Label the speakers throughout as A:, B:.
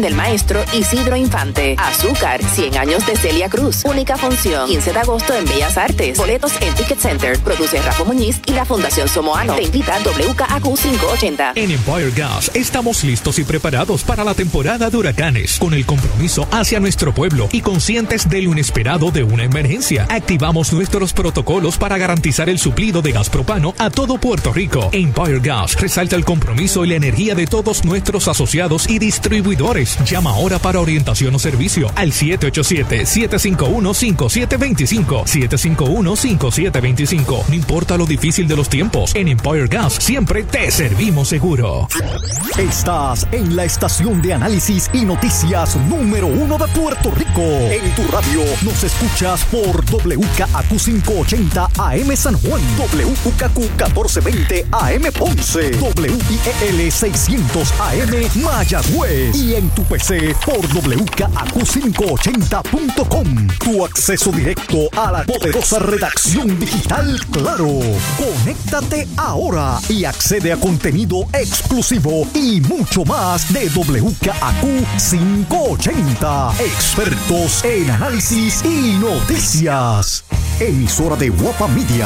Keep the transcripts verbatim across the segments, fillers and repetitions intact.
A: del maestro Isidro Infante. Azúcar, cien años de Celia Cruz. Única función, quince de agosto en Bellas Artes. Boletos en Ticket Center. Produce Rafa Muñiz y la Fundación Somoano. Te invita W K A Q quinientos ochenta.
B: En Empire Gas estamos listos y preparados para la temporada de huracanes, con el compromiso hacia nuestro pueblo y conscientes de lo inesperado de una emergencia. Activamos nuestros protocolos para garantizar el suplido de gas propano a todo Puerto Rico. Empire Gas resalta el compromiso y la energía de todos nuestros asociados y distribuidores. Llama ahora para orientación o servicio al siete ocho siete, siete cinco uno, cinco siete dos cinco, siete cinco uno, cinco siete dos cinco. No importa lo difícil de los tiempos, en Empire Gas siempre te servimos seguro.
C: Estás en la estación de análisis y noticias número uno de Puerto Rico. En tu radio nos escuchas por W K A Q quinientos ochenta A M San Juan, W K Q catorce veinte A M Ponce, W I E L seiscientos A M Mayagüez y en tu P C por W K A Q quinientos ochenta punto com. Tu acceso directo a la poderosa redacción digital Claro. Conéctate ahora y accede a contenido exclusivo y mucho más de W K A Q quinientos ochenta. Expertos en análisis y noticias. Emisora de Guapa Media.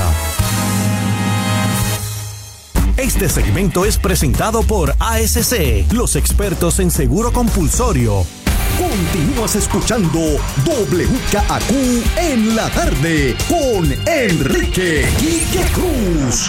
C: Este segmento es presentado por A S C, los expertos en seguro compulsorio. Continúas escuchando W K A Q en la tarde con Enrique Quique Cruz.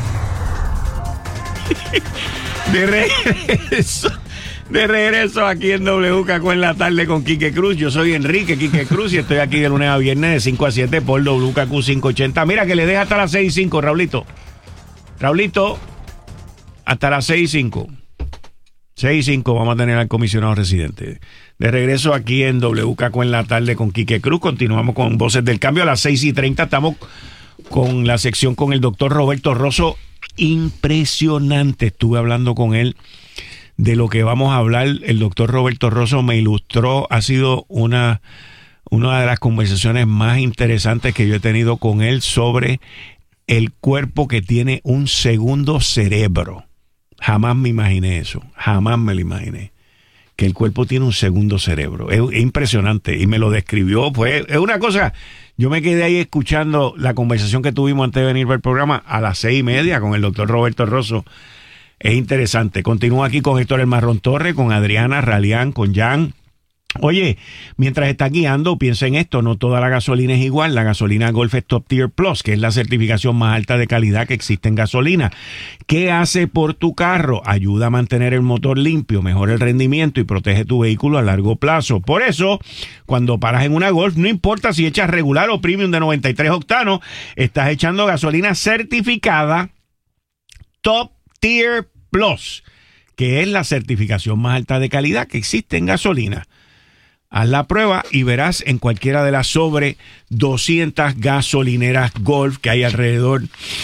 D: De regreso, de regreso aquí en W K Q en la tarde con Quique Cruz. Yo soy Enrique Quique Cruz y estoy aquí de lunes a viernes de cinco a siete por W K Q quinientos ochenta. Mira que le deja hasta las seis y cinco, Raulito. Raulito, hasta las seis y cinco. seis y cinco vamos a tener al comisionado residente. De regreso aquí en W K Q en la tarde con Quique Cruz. Continuamos con Voces del Cambio. A las seis y treinta estamos con la sección con el doctor Roberto Rosso. Impresionante. Estuve hablando con él de lo que vamos a hablar. El doctor Roberto Rosso me ilustró. Ha sido una, una de las conversaciones más interesantes que yo he tenido con él sobre el cuerpo que tiene un segundo cerebro. Jamás me imaginé eso, jamás me lo imaginé, que el cuerpo tiene un segundo cerebro. Es, es impresionante y me lo describió. Pues es una cosa, yo me quedé ahí escuchando la conversación que tuvimos antes de venir para el programa a las seis y media con el doctor Roberto Rosso. Es interesante. Continúo aquí con Héctor El Marrón Torre, con Adriana Ralián, con Jan. Oye, mientras estás guiando, piensa en esto, no toda la gasolina es igual. La gasolina Golf es Top Tier Plus, que es la certificación más alta de calidad que existe en gasolina. ¿Qué hace por tu carro? Ayuda a mantener el motor limpio, mejora el rendimiento y protege tu vehículo a largo plazo. Por eso, cuando paras en una Golf, no importa si echas regular o premium de noventa y tres octanos, estás echando gasolina certificada Top Tier Plus, que es la certificación más alta de calidad que existe en gasolina. Haz la prueba y verás en cualquiera de las sobre doscientas gasolineras Golf que hay alrededor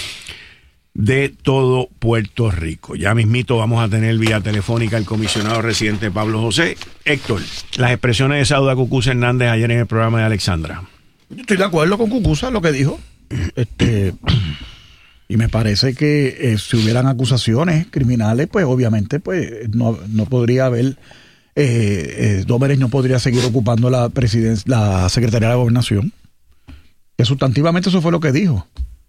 D: de todo Puerto Rico. Ya mismito vamos a tener vía telefónica al comisionado residente Pablo José. Héctor, las expresiones de Sauda Cucuza Hernández ayer en el programa de Alexandra.
E: Yo estoy de acuerdo con Cucuza, lo que dijo. Este, y me parece que eh, si hubieran acusaciones criminales, pues obviamente pues no, no podría haber... Eh, eh, Domenech no podría seguir ocupando la presidencia, la Secretaría de la Gobernación. Que sustantivamente eso fue lo que dijo.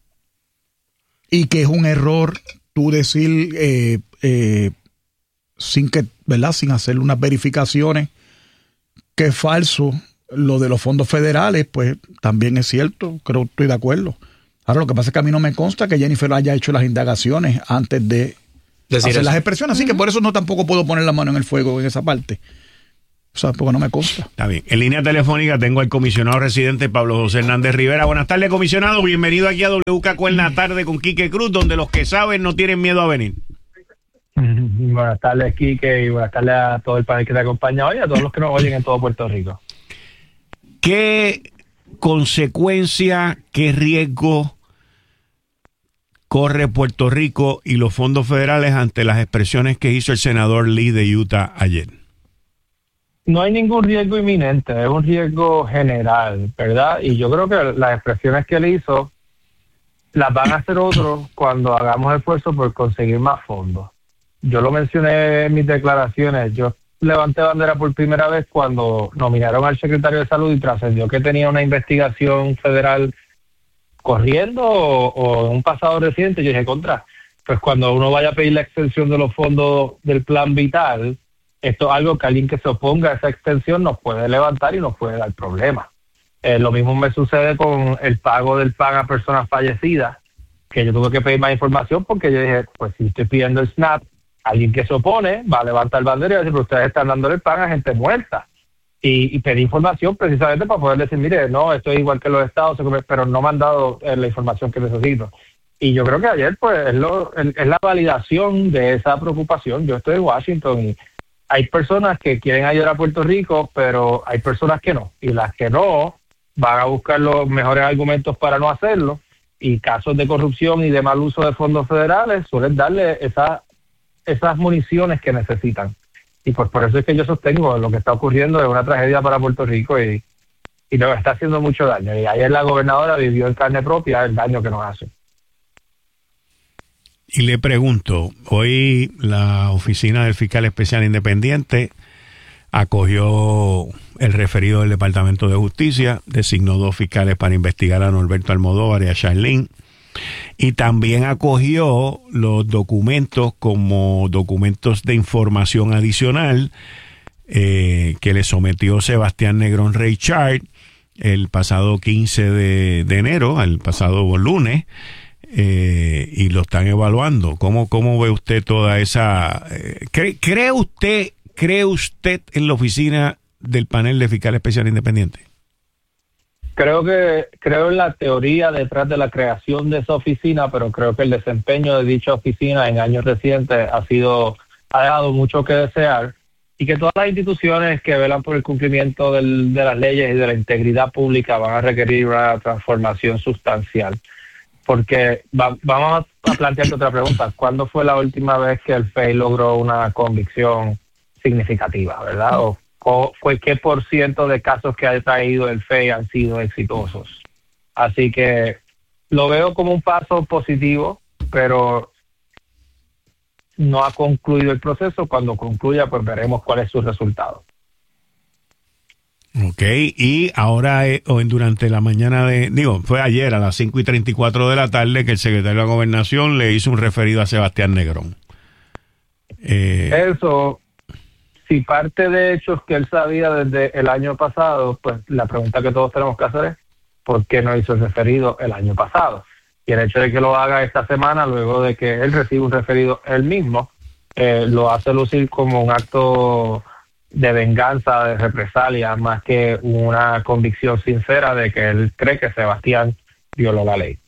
E: Y que es un error tú decir eh, eh, sin que, ¿verdad? Sin hacer unas verificaciones que es falso lo de los fondos federales, pues también es cierto, creo que estoy de acuerdo. Ahora lo que pasa es que a mí no me consta que Jennifer haya hecho las indagaciones antes de decir hacer eso. Las expresiones, así uh-huh. que por eso no tampoco puedo poner la mano en el fuego en esa parte. O sea, porque no me consta.
D: Está bien. En línea telefónica tengo al comisionado residente Pablo José Hernández Rivera. Buenas tardes, comisionado. Bienvenido aquí a W K Q en la tarde con Quique Cruz, donde los que saben no tienen miedo a venir.
F: Buenas tardes, Quique, y buenas tardes a todo el panel que te acompaña hoy, a todos los que nos oyen en todo Puerto Rico.
D: ¿Qué consecuencia, qué riesgo corre Puerto Rico y los fondos federales ante las expresiones que hizo el senador Lee de Utah ayer?
F: No hay ningún riesgo inminente, es un riesgo general, ¿verdad? Y yo creo que las expresiones que él hizo las van a hacer otros cuando hagamos esfuerzo por conseguir más fondos. Yo lo mencioné en mis declaraciones, yo levanté bandera por primera vez cuando nominaron al secretario de Salud y trascendió que tenía una investigación federal corriendo o, o en un pasado reciente. Yo dije, contra, pues cuando uno vaya a pedir la extensión de los fondos del Plan Vital, esto es algo que alguien que se oponga a esa extensión nos puede levantar y nos puede dar problemas. Eh, lo mismo me sucede con el pago del P A N a personas fallecidas, que yo tuve que pedir más información porque yo dije, pues si estoy pidiendo el SNAP, alguien que se opone va a levantar bandera y va a decir, pero ustedes están dándole el P A N a gente muerta. Y, y pedí información precisamente para poder decir, mire, no, esto es igual que los estados, pero no me han dado eh, la información que necesito. Y yo creo que ayer pues es, lo, es la validación de esa preocupación. Yo estoy en Washington y hay personas que quieren ayudar a Puerto Rico, pero hay personas que no. Y las que no van a buscar los mejores argumentos para no hacerlo. Y casos de corrupción y de mal uso de fondos federales suelen darle esa, esas municiones que necesitan. Y pues por eso es que yo sostengo lo que está ocurriendo es una tragedia para Puerto Rico y, y nos está haciendo mucho daño. Y ayer la gobernadora vivió en carne propia el daño que nos hace.
D: Y le pregunto, hoy la Oficina del Fiscal Especial Independiente acogió el referido del Departamento de Justicia, designó dos fiscales para investigar a Norberto Almodóvar y a Charlene, y también acogió los documentos como documentos de información adicional eh, que le sometió Sebastián Negrón Reichard el pasado quince de, de enero, el pasado lunes, eh, y lo están evaluando. ¿Cómo, cómo ve usted toda esa... Eh, ¿cree, ¿Cree usted cree usted en la oficina del panel de fiscal especial independiente?
F: Creo que creo en la teoría detrás de la creación de esa oficina, pero creo que el desempeño de dicha oficina en años recientes ha sido ha dejado mucho que desear y que todas las instituciones que velan por el cumplimiento del, de las leyes y de la integridad pública van a requerir una transformación sustancial. Porque va, vamos a plantearte otra pregunta. ¿Cuándo fue la última vez que el F E I logró una convicción significativa, verdad? ¿O o fue qué por ciento de casos que ha traído el F E I han sido exitosos? Así que lo veo como un paso positivo, pero no ha concluido el proceso. Cuando concluya, pues veremos cuál es su resultado.
D: Ok, y ahora eh, o en, durante la mañana de, digo, fue ayer a las cinco y treinta y cuatro de la tarde que el secretario de la Gobernación le hizo un referido a Sebastián Negrón. Eh,
F: Eso... Si parte de hechos que él sabía desde el año pasado, pues la pregunta que todos tenemos que hacer es ¿por qué no hizo el referido el año pasado? Y el hecho de que lo haga esta semana, luego de que él reciba un referido él mismo, eh, lo hace lucir como un acto de venganza, de represalia, más que una convicción sincera de que él cree que Sebastián violó la ley.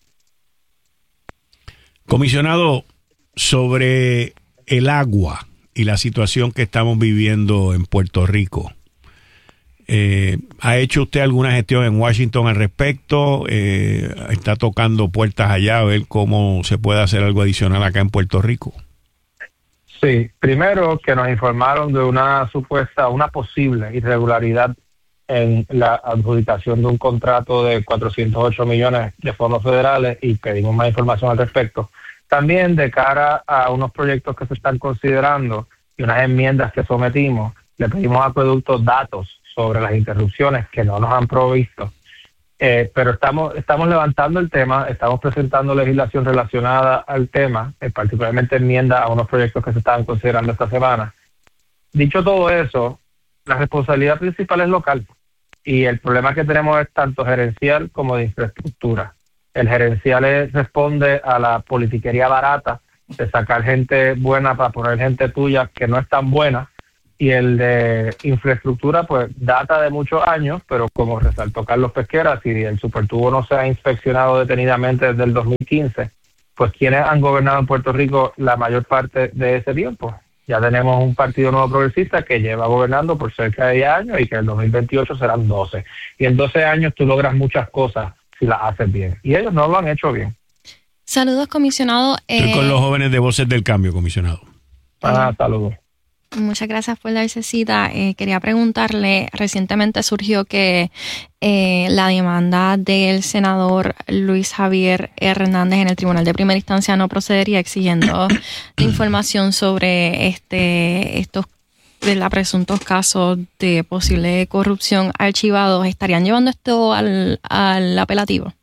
D: Comisionado, sobre el agua y la situación que estamos viviendo en Puerto Rico, eh, ¿ha hecho usted alguna gestión en Washington al respecto? Eh, ¿Está tocando puertas allá a ver cómo se puede hacer algo adicional acá en Puerto Rico?
F: Sí, primero que nos informaron de una supuesta, una posible irregularidad en la adjudicación de un contrato de cuatrocientos ocho millones de fondos federales y pedimos más información al respecto. También de cara a unos proyectos que se están considerando y unas enmiendas que sometimos, le pedimos a Acueducto datos sobre las interrupciones que no nos han provisto. Eh, pero estamos estamos levantando el tema, estamos presentando legislación relacionada al tema, eh, particularmente enmiendas a unos proyectos que se estaban considerando esta semana. Dicho todo eso, la responsabilidad principal es local y el problema que tenemos es tanto gerencial como de infraestructura. El gerencial es, responde a la politiquería barata de sacar gente buena para poner gente tuya que no es tan buena, y el de infraestructura pues data de muchos años, pero como resaltó Carlos Pesquera, si el supertubo no se ha inspeccionado detenidamente desde el dos mil quince, pues quienes han gobernado en Puerto Rico la mayor parte de ese tiempo. Ya tenemos un partido nuevo progresista que lleva gobernando por cerca de diez años y que en el dos mil veintiocho serán doce. Y en doce años tú logras muchas cosas si las haces bien. Y ellos no lo han hecho bien.
G: Saludos, comisionado.
D: Estoy
G: eh,
D: con los jóvenes de Voces del Cambio, comisionado.
F: Ah, saludos.
G: Muchas gracias por darse cita. Eh, quería preguntarle, recientemente surgió que eh, la demanda del senador Luis Javier Hernández en el Tribunal de Primera Instancia no procedería, exigiendo información sobre este estos de la presuntos casos de posible corrupción archivados, ¿estarían llevando esto al, al apelativo?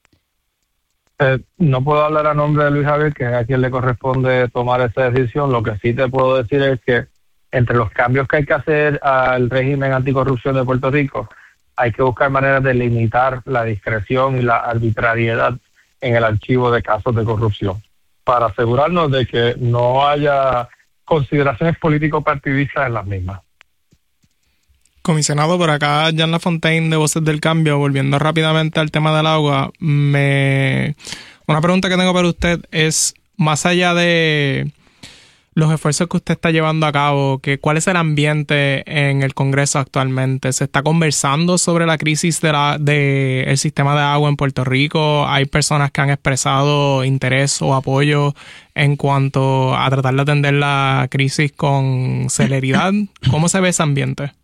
F: Eh, no puedo hablar a nombre de Luis Javier, que es a quien le corresponde tomar esa decisión. Lo que sí te puedo decir es que entre los cambios que hay que hacer al régimen anticorrupción de Puerto Rico, hay que buscar maneras de limitar la discreción y la arbitrariedad en el archivo de casos de corrupción, para asegurarnos de que no haya consideraciones político-partidistas en las mismas.
H: Comisionado, por acá, Jan Lafontaine de Voces del Cambio, volviendo rápidamente al tema del agua, me una pregunta que tengo para usted es, más allá de los esfuerzos que usted está llevando a cabo, que ¿cuál es el ambiente en el Congreso actualmente? ¿Se está conversando sobre la crisis de la de el sistema de agua en Puerto Rico? ¿Hay personas que han expresado interés o apoyo en cuanto a tratar de atender la crisis con celeridad? ¿Cómo se ve ese ambiente?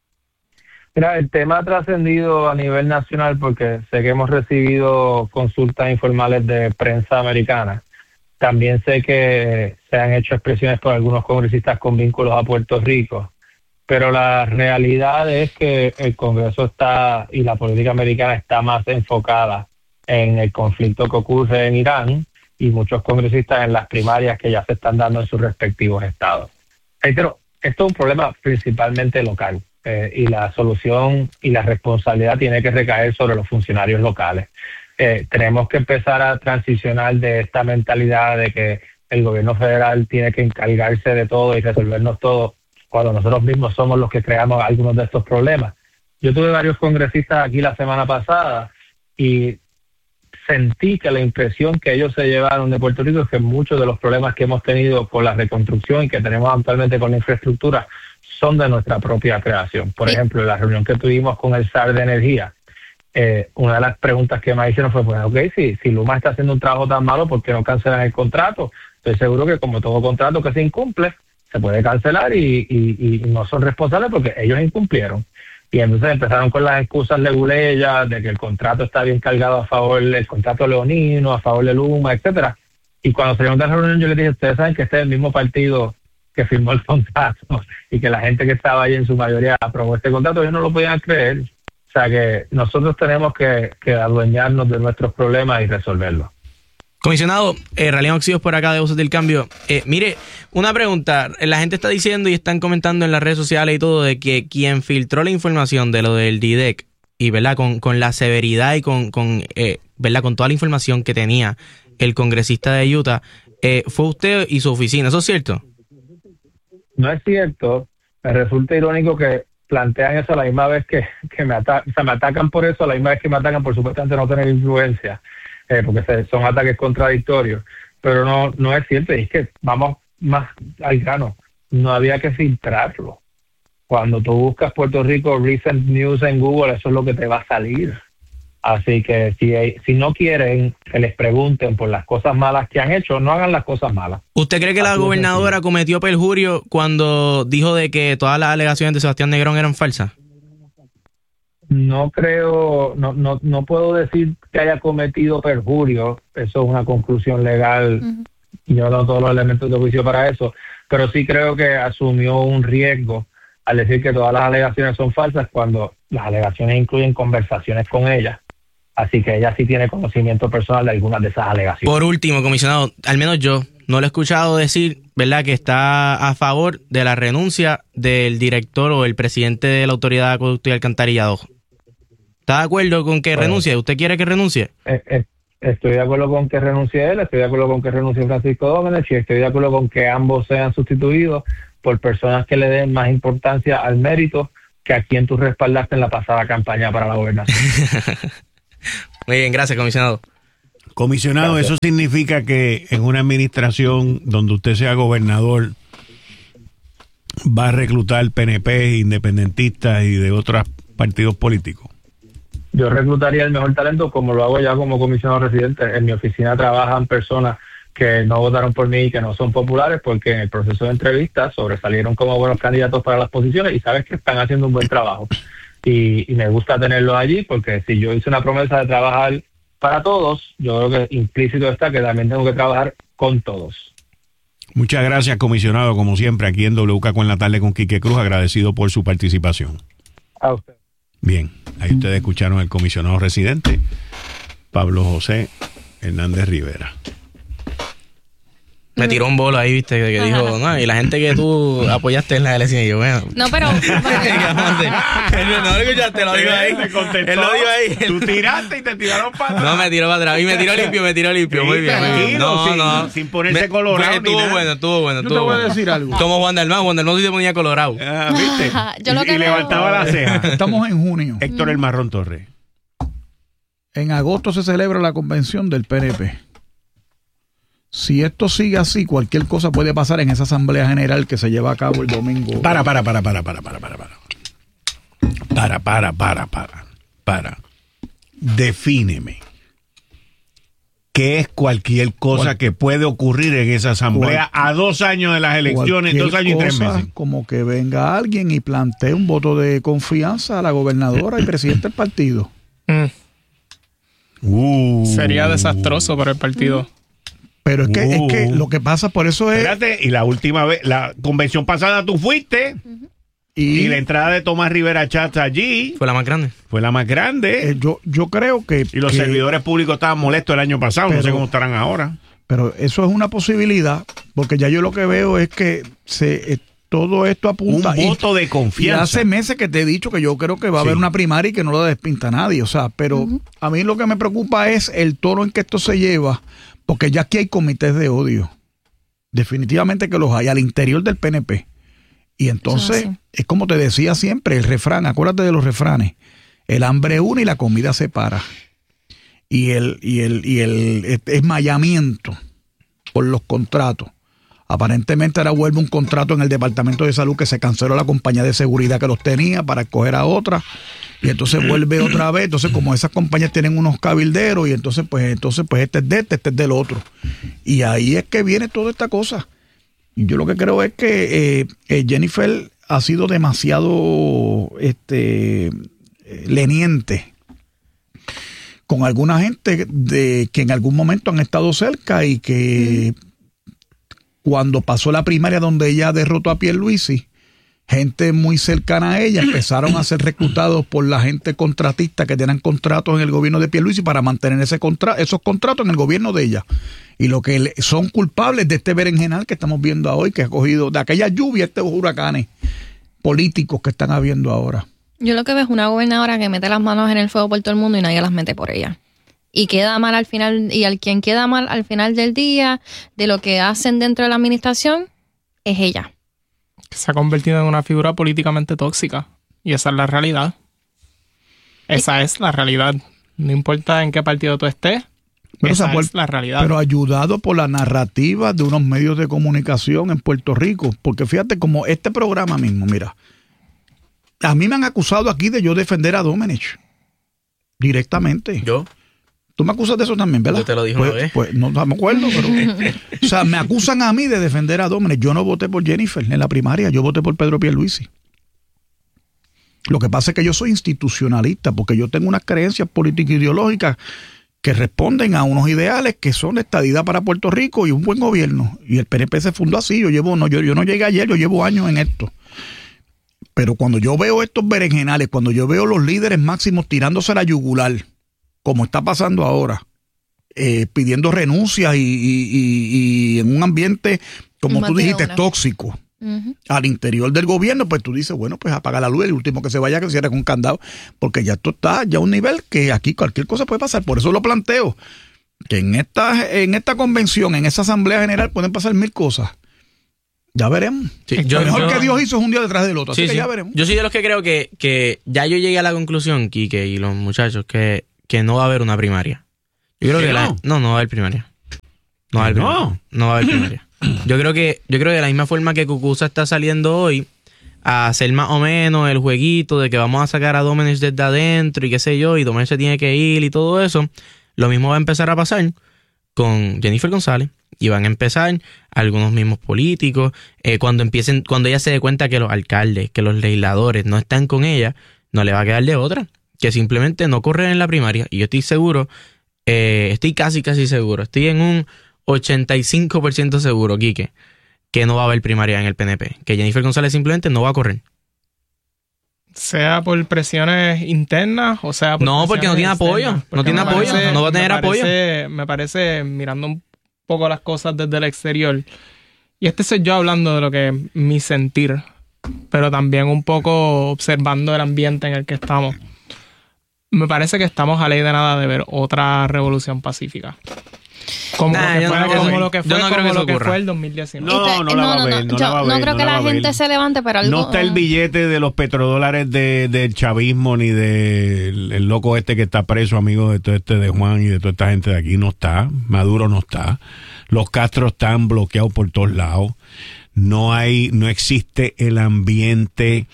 F: Mira, el tema ha trascendido a nivel nacional porque sé que hemos recibido consultas informales de prensa americana. También sé que se han hecho expresiones por algunos congresistas con vínculos a Puerto Rico, pero la realidad es que el Congreso está y la política americana está más enfocada en el conflicto que ocurre en Irán y muchos congresistas en las primarias que ya se están dando en sus respectivos estados. Pero esto es un problema principalmente local eh, y la solución y la responsabilidad tiene que recaer sobre los funcionarios locales. Eh, tenemos que empezar a transicionar de esta mentalidad de que el gobierno federal tiene que encargarse de todo y resolvernos todo cuando nosotros mismos somos los que creamos algunos de estos problemas. Yo tuve varios congresistas aquí la semana pasada y sentí que la impresión que ellos se llevaron de Puerto Rico es que muchos de los problemas que hemos tenido con la reconstrucción y que tenemos actualmente con la infraestructura son de nuestra propia creación. Por ejemplo, en la reunión que tuvimos con el S A R de Energía, Eh, una de las preguntas que me hicieron fue, pues, ok, si, si Luma está haciendo un trabajo tan malo, ¿por qué no cancelan el contrato? Estoy seguro que como todo contrato que se incumple, se puede cancelar y, y, y no son responsables porque ellos incumplieron. Y entonces empezaron con las excusas leguleyas de que el contrato está bien cargado a favor del contrato leonino, a favor de Luma, etcétera. Y cuando salieron de la reunión yo les dije, ustedes saben que este es el mismo partido que firmó el contrato y que la gente que estaba ahí en su mayoría aprobó este contrato, ellos no lo podían creer. O sea que nosotros tenemos que, que adueñarnos de nuestros problemas y resolverlos.
I: Comisionado, eh, Ralian Oxidos por acá de Voces del Cambio. Eh, mire, una pregunta. La gente está diciendo y están comentando en las redes sociales y todo de que quien filtró la información de lo del D I D E C y verdad con, con la severidad y con, con eh, verdad con toda la información que tenía el congresista de Utah, eh, fue usted y su oficina. ¿Eso es cierto?
F: No es cierto. Me resulta irónico que plantean eso a la misma vez que, que me, ata- o sea, me atacan por eso, a la misma vez que me atacan por supuestamente no tener influencia, eh, porque se, son ataques contradictorios. Pero no no es cierto, es que vamos más al grano, no había que filtrarlo. Cuando tú buscas Puerto Rico Recent News en Google, eso es lo que te va a salir. Así que si, hay, si no quieren que les pregunten por las cosas malas que han hecho, no hagan las cosas malas.
I: ¿Usted cree que la gobernadora cometió perjurio cuando dijo de que todas las alegaciones de Sebastián Negrón eran falsas?
F: No creo, no no no puedo decir que haya cometido perjurio. Eso es una conclusión legal. Uh-huh. Yo no tengo todos los elementos de juicio para eso. Pero sí creo que asumió un riesgo al decir que todas las alegaciones son falsas cuando las alegaciones incluyen conversaciones con ella. Así que ella sí tiene conocimiento personal de algunas de esas alegaciones.
I: Por último, comisionado, al menos yo no lo he escuchado decir, ¿verdad?, que está a favor de la renuncia del director o el presidente de la Autoridad de Acueducto y Alcantarillado. ¿Está de acuerdo con que pues, renuncie? ¿Usted quiere que renuncie?
F: Eh, eh, estoy de acuerdo con que renuncie él, estoy de acuerdo con que renuncie Francisco Domenech y estoy de acuerdo con que ambos sean sustituidos por personas que le den más importancia al mérito que a quien tú respaldaste en la pasada campaña para la gobernación.
I: Muy bien, gracias, comisionado.
D: Comisionado, gracias. Eso significa que en una administración donde usted sea gobernador va a reclutar P N P, independentistas y de otros partidos políticos.
F: Yo reclutaría el mejor talento como lo hago ya como comisionado residente. En mi oficina trabajan personas que no votaron por mí y que no son populares porque en el proceso de entrevistas sobresalieron como buenos candidatos para las posiciones y sabes que están haciendo un buen trabajo. Y, y me gusta tenerlos allí porque si yo hice una promesa de trabajar para todos, yo creo que implícito está que también tengo que trabajar con todos.
D: Muchas gracias, comisionado, como siempre, aquí en W K con la tarde con Quique Cruz, agradecido por su participación.
F: A usted.
D: Bien, ahí ustedes escucharon al comisionado residente, Pablo José Hernández Rivera.
I: Me tiró un bolo ahí, viste, que, que dijo, no, y la gente que tú apoyaste en la elección, y yo, bueno.
G: No, pero...
I: no lo escuchaste, lo digo ahí.
D: Te contestó.
I: Él lo dijo ahí.
D: Tú tiraste y te tiraron para atrás.
I: No, me tiró para atrás. Y me tiró limpio, me tiró limpio.
D: Sí,
I: muy bien, muy bien.
D: tranquilo,
I: No,
D: sin,
I: no.
D: sin ponerse
I: Me,
D: colorado.
I: Fue, estuvo bueno, estuvo bueno,
E: Yo
I: estuvo
E: te voy
I: bueno.
E: a decir algo.
I: Como Juan Dalmán, Juan Dalmán sí se ponía colorado.
D: Ah, ¿viste?
G: Yo lo
D: y,
G: que
D: y
G: veo-
D: levantaba la ceja.
E: Estamos en junio.
D: Héctor El Marrón Torres.
E: En agosto se celebra la convención del P N P. Si esto sigue así, cualquier cosa puede pasar en esa asamblea general que se lleva a cabo el domingo.
D: Para, para, para, para, para, para, para, para. Para, para, para, para, para. Defíneme. ¿Qué es cualquier cosa
E: Cual-
D: que puede ocurrir en esa asamblea
E: Cual-
D: a dos años de las elecciones,
E: Cualquier
D: dos años y tres
E: cosa,
D: meses?
E: como que venga alguien y plantee un voto de confianza a la gobernadora y presidente del partido.
H: Mm,
D: Uh.
H: sería desastroso para el partido.
E: Pero es que, es que
D: Uh.
E: lo que pasa por eso es...
D: Espérate, y la última vez, la convención pasada tú fuiste y,
E: Y
D: la entrada de Tomás Rivera Chats allí
I: Fue la más grande.
D: fue la más grande.
E: eh, yo, yo creo que...
D: y los
E: que-
D: servidores públicos estaban molestos el año pasado, no sé
E: Pero-
D: cómo estarán ahora.
E: Pero eso es una posibilidad, porque ya yo lo que veo es que se eh, todo esto
D: Un
E: apunta... y-
D: voto de
E: Y
D: confianza.
E: hace meses que te he dicho que yo creo que va a
D: Sí.
E: haber una primaria y que no la despinta nadie. O sea, pero a mí lo que me preocupa es el tono en que esto se lleva, porque ya aquí hay comités de odio. Definitivamente que los hay al interior del P N P. Y entonces,
G: Eso sí.
E: es como te decía siempre, el refrán, acuérdate de los refranes. El hambre une y la comida separa. Y el, y el, y el esmayamiento por los contratos. Aparentemente ahora vuelve un contrato en el Departamento de Salud que se canceló la compañía de seguridad que los tenía para escoger a otra, y entonces vuelve otra vez. Entonces, como esas compañías tienen unos cabilderos, y entonces pues entonces pues este es de este, este es del otro. Y ahí es que viene toda esta cosa. Y yo lo que creo es que eh, eh, Jennifer ha sido demasiado este eh, leniente con alguna gente de que en algún momento han estado cerca y que cuando pasó la primaria donde ella derrotó a Pierluisi, gente muy cercana a ella empezaron a ser reclutados por la gente contratista que tenían contratos en el gobierno de Pierluisi para mantener ese contra esos contratos en el gobierno de ella. Y lo que le- son culpables de este berenjenal que estamos viendo hoy, que ha cogido de aquella lluvia, estos huracanes políticos que están habiendo ahora.
G: Yo lo que veo es una gobernadora que mete las manos en el fuego por todo el mundo y nadie las mete por ella. Y queda mal al final, y al quien queda mal al final del día de lo que hacen dentro de la administración es ella.
H: Se ha convertido en una figura políticamente tóxica. Y esa es la realidad. Esa es la realidad. No importa en qué partido tú estés,
E: Pero,
H: esa
E: o sea, por-
H: es la realidad.
E: pero ayudado por la narrativa de unos medios de comunicación en Puerto Rico. Porque fíjate, como este programa mismo, mira, a mí me han acusado aquí de yo defender a Domenech directamente.
I: Yo.
E: Tú me acusas de eso también, ¿verdad?
I: Yo te lo dije
E: pues,
I: una vez.
E: Pues no, no me acuerdo, pero... o sea, me acusan a mí de defender a Domenech. Yo no voté por Jennifer en la primaria, yo voté por Pedro Pierluisi. Lo que pasa es que yo soy institucionalista, porque yo tengo unas creencias políticas ideológicas que responden a unos ideales que son estadidad para Puerto Rico y un buen gobierno. Y el P N P se fundó así. Yo llevo, no, yo, yo no llegué ayer, yo llevo años en esto. Pero cuando yo veo estos berenjenales, cuando yo veo los líderes máximos tirándose a la yugular, como está pasando ahora, eh, pidiendo renuncias y, y- y- y en un ambiente, como
G: Más
E: tú
G: de
E: dijiste,
G: una.
E: tóxico,
G: Ujú.
E: al interior del gobierno, pues tú dices, bueno, pues apaga la luz, el último que se vaya que cierre con candado, porque ya esto está ya a un nivel que aquí cualquier cosa puede pasar. Por eso lo planteo, que en esta, en esta convención, en esa asamblea general pueden pasar mil cosas. Ya veremos.
I: Sí,
E: Lo
I: yo-
E: mejor
I: yo-
E: que Dios hizo es un día detrás del otro, así
I: Sí,
E: que
I: sí.
E: ya veremos.
I: Yo soy de los que creo que, que ya yo llegué a la conclusión, Quique y los muchachos, que, que no va a haber una primaria. Yo creo
D: ¿Que
I: que la,
D: no?
I: no, no va a haber primaria. No va a haber
D: ¿No?
I: primaria. No va a haber primaria. Yo creo que, yo creo que de la misma forma que Cucuza está saliendo hoy a hacer más o menos el jueguito de que vamos a sacar a Domenech desde adentro y qué sé yo, y Domenech se tiene que ir y todo eso, lo mismo va a empezar a pasar con Jennifer González. Y van a empezar algunos mismos políticos, eh, cuando empiecen, cuando ella se dé cuenta que los alcaldes, que los legisladores no están con ella, no le va a quedar de otra, que simplemente no correr en la primaria. Y yo estoy seguro, eh, estoy casi casi seguro, estoy en un ochenta y cinco por ciento seguro, Quique, que no va a haber primaria en el P N P, que Jennifer González simplemente no va a correr.
H: Sea por presiones internas o sea por
I: no, porque no tiene apoyo, no tiene apoyo,
H: parece,
I: no va a tener
H: me
I: apoyo.
H: Parece, me parece, mirando un poco las cosas desde el exterior, y este soy yo hablando de lo que es mi sentir, pero también un poco observando el ambiente en el que estamos. Me parece que estamos a ley de nada de ver otra revolución pacífica. Como
I: nah,
H: lo que fue,
I: no
H: como lo que fue,
I: no
H: como
I: que
H: lo que
I: ocurra.
H: fue el dos mil diecinueve.
D: No, no, no la va a ver, no la va a ver.
G: No creo
D: no
G: que
D: la
G: la,
D: va a
G: gente
D: ver.
G: se levante, pero algo...
D: No está el billete de los petrodólares de, del chavismo ni del el loco este que está preso, amigo de todo este de Juan y de toda esta gente de aquí. No está. Maduro no está. Los Castro están bloqueados por todos lados. No hay, no existe el ambiente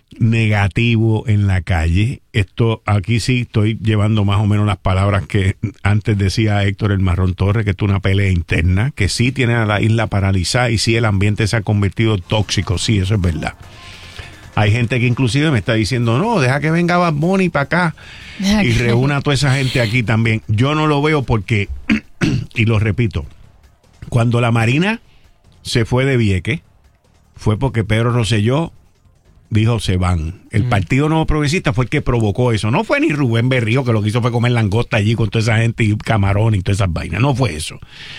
D: negativo en la calle. Esto aquí sí estoy llevando más o menos las palabras que antes decía Héctor el Marrón Torres, que es una pelea interna, que sí tiene a la isla paralizada y sí el ambiente se ha convertido tóxico, sí, eso es verdad. Hay gente que inclusive me está diciendo, no, deja que venga Bad Bunny para acá y reúna a toda esa gente aquí también. Yo no lo veo porque, y lo repito, cuando la Marina se fue de Vieques, fue porque Pedro Rosselló dijo se van. El mm. Partido Nuevo Progresista fue el que provocó eso. No fue ni Rubén Berrío, que lo que hizo fue comer langosta allí con toda esa gente y camarón y todas esas vainas. No fue eso.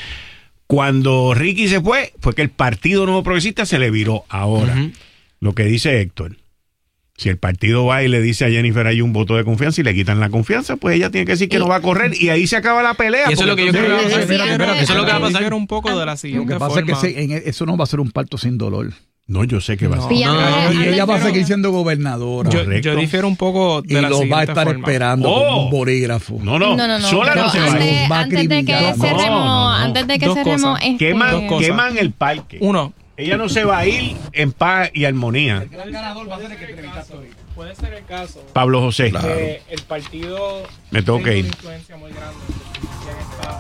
D: Cuando Ricky se fue, fue que el Partido Nuevo Progresista se le viró. Ahora, uh-huh. lo que dice Héctor, si el partido va y le dice a Jennifer hay un voto de confianza y le quitan la confianza, pues ella tiene que decir que y, no va a correr y ahí se acaba la pelea.
I: Y eso es lo que yo creo que va a pasar. Eso es lo que va a pasar.
H: Un poco de la siguiente
E: Lo que pasa
H: forma.
E: es que se, en, eso no va a ser un parto sin dolor.
D: No, yo sé que va
E: no.
D: a ser.
E: No, no, no, y ella va a seguir siendo gobernadora.
H: Yo, yo difiero un poco de
E: y
H: la
E: lo va a estar
H: forma.
E: esperando
D: oh.
E: con un bolígrafo.
D: No, no,
G: no, no, no.
D: sola no, no se va.
G: Antes, antes de que cerremos,
D: no, no, no.
G: antes de que
H: Dos
G: cerremos,
H: cosas.
G: este...
D: Queman, queman el parque.
H: Uno.
D: Ella no se va a ir en paz y armonía.
H: El gran ganador va a ser el que entrevistaste hoy. Puede ser el caso.
D: Pablo José.
H: Claro. Que el partido
D: me tengo que ir.
H: Una influencia muy grande. Está,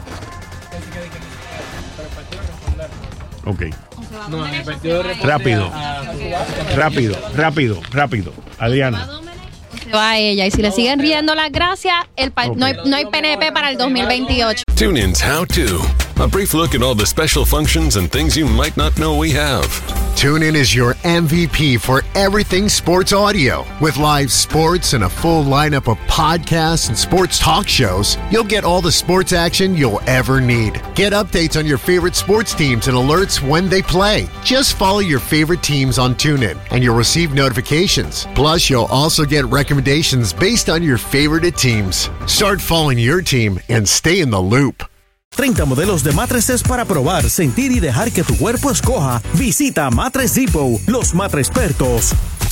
H: pero el partido responder.
D: Ok.
H: No, el partido
D: rápido, rápido, rápido, rápido. Adriana.
G: Se va a ella y si le siguen riendo las gracias, el pa- okay. no, hay, no hay P N P para el dos mil veintiocho.
J: TuneIn's How To. A brief look at all the special functions and things you might not know we have.
K: TuneIn is your M V P for everything sports audio. With live sports and a full lineup of podcasts and sports talk shows, you'll get all the sports action you'll ever need. Get updates on your favorite sports teams and alerts when they play. Just follow your favorite teams on TuneIn and you'll receive notifications. Plus, you'll also get recommendations based on your favorite teams. Start following your team and stay in the loop.
L: treinta modelos de mattresses para probar, sentir y dejar que tu cuerpo escoja. Visita Mattress Depot, los matrespertos.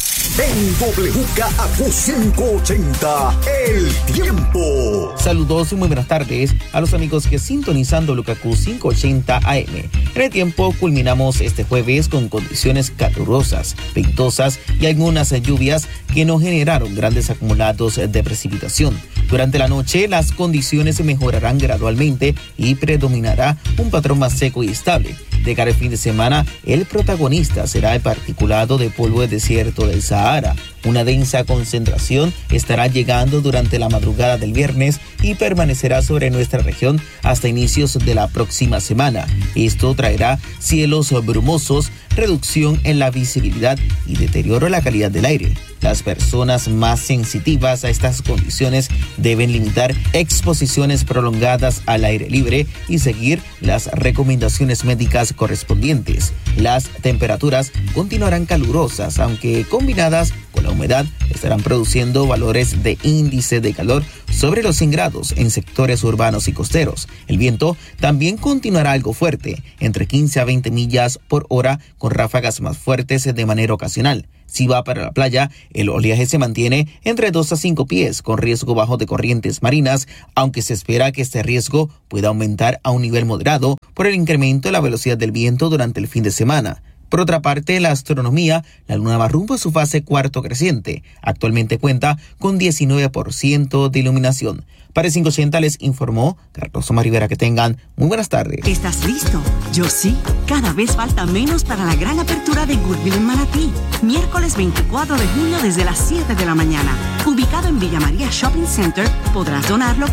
C: En W K A Q quinientos ochenta, el tiempo.
M: Saludos y muy buenas tardes a los amigos que sintonizan W K A Q quinientos ochenta A M. En el tiempo culminamos este jueves con condiciones calurosas, ventosas y algunas lluvias que no generaron grandes acumulados de precipitación. Durante la noche las condiciones mejorarán gradualmente y predominará un patrón más seco y estable. De cara al fin de semana, el protagonista será el particulado de polvo de desierto del Sahara. Una densa concentración estará llegando durante la madrugada del viernes y permanecerá sobre nuestra región hasta inicios de la próxima semana. Esto traerá cielos brumosos, reducción en la visibilidad y deterioro en la calidad del aire. Las personas más sensitivas a estas condiciones deben limitar exposiciones prolongadas al aire libre y seguir las recomendaciones médicas correspondientes. Las temperaturas continuarán calurosas, aunque combinadas con la humedad estarán produciendo valores de índice de calor sobre los cien grados en sectores urbanos y costeros. El viento también continuará algo fuerte, entre quince a veinte millas por hora, con ráfagas más fuertes de manera ocasional. Si va para la playa, el oleaje se mantiene entre dos a cinco pies, con riesgo bajo de corrientes marinas, aunque se espera que este riesgo pueda aumentar a un nivel moderado por el incremento de la velocidad del viento durante el fin de semana. Por otra parte, la astronomía, la luna va rumbo a su fase cuarto creciente. Actualmente cuenta con diecinueve por ciento de iluminación. Para el quinientos ochenta les informó Carlos Omar Rivera. Que tengan muy buenas tardes.
N: ¿Estás listo? Yo sí. Cada vez falta menos para la gran apertura de Goodwill en Manatí. Miércoles veinticuatro de junio desde las siete de la mañana. Ubicado en Villa María Shopping Center, podrás donarlo